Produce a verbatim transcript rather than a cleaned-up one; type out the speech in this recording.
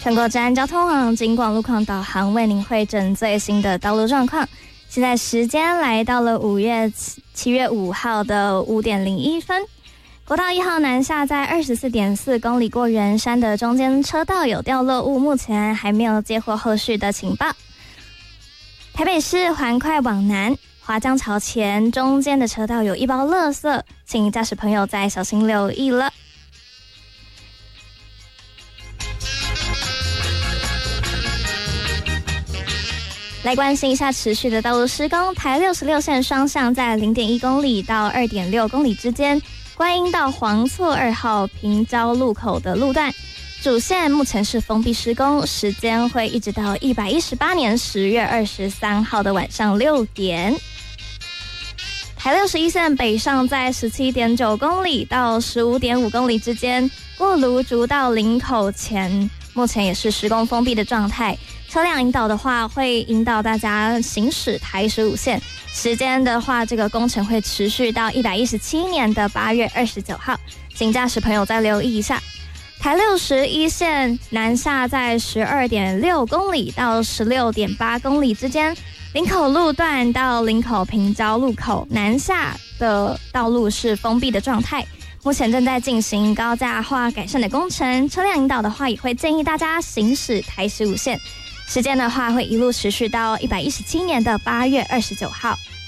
全国治安交通网警广路况导航为您汇整最新的道路状况。现在时间来到了五月七月五号的五点零一分。国道一号南下在二十四点四公里过圆山的中间车道有掉落物，目前还没有接获后续的情报。台北市环快往南，华江桥前中间的车道有一包垃圾，请驾驶朋友再小心留意了。来关心一下持续的道路施工，台六十六线双向在 零点一公里到 二点六公里之间，观音到黄厝二号平交路口的路段，主线目前是封闭施工，时间会一直到一百一十八年十月二十三号的晚上六点。台六十一线北上在 十七点九公里到 十五点五公里之间，过芦竹到林口前，目前也是施工封闭的状态。车辆引导的话，会引导大家行驶台十五线。时间的话，这个工程会持续到一百一十七年的八月二十九号，请驾驶朋友再留意一下。台六十一线南下在 十二点六公里到 十六点八公里之间，林口路段到林口平交路口南下的道路是封闭的状态。目前正在进行高架化改善的工程，车辆引导的话，也会建议大家行驶台十五线。时间的话，会一路持续到一百一十七年的八月二十九号。